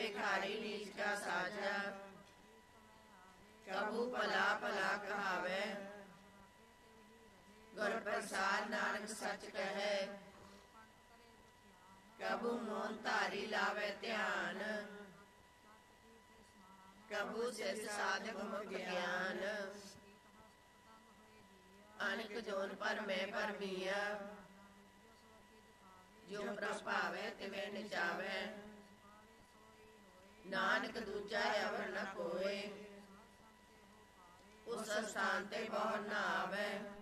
भिखारी नीच का साजा, कबू भला भला कहावे, गुर प्रसाद नानक सच कहे। कबू मोन धारी लावे ध्यान, कबू सिर साधक मुख ज्ञान। अनक जोन पर मैं भरमिया, जो प्रभावे तिवे नचावे। नानक दूजा अवर न कोय, उस स्थान ते बहु न आवे।